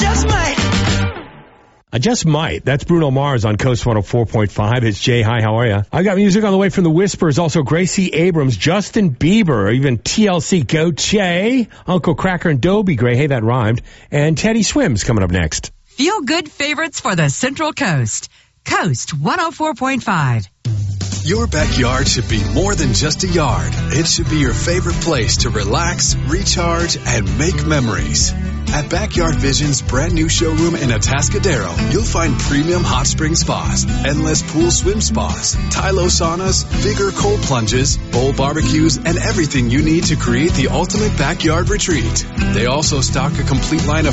just might. I just might. That's Bruno Mars on Coast 104.5. It's Jay. Hi, how are you? I got music on the way from the Whispers, also Gracie Abrams, Justin Bieber, even TLC Go Che, Uncle Cracker and Dobie Gray. Hey, that rhymed. And Teddy Swims coming up next. Feel good favorites for the Central Coast. Coast 104.5. Your backyard should be more than just a yard. It should be your favorite place to relax, recharge, and make memories. At Backyard Vision's brand new showroom in Atascadero, you'll find premium hot spring spas, endless pool swim spas, Tylo saunas, bigger cold plunges, bowl barbecues, and everything you need to create the ultimate backyard retreat. They also stock a complete line of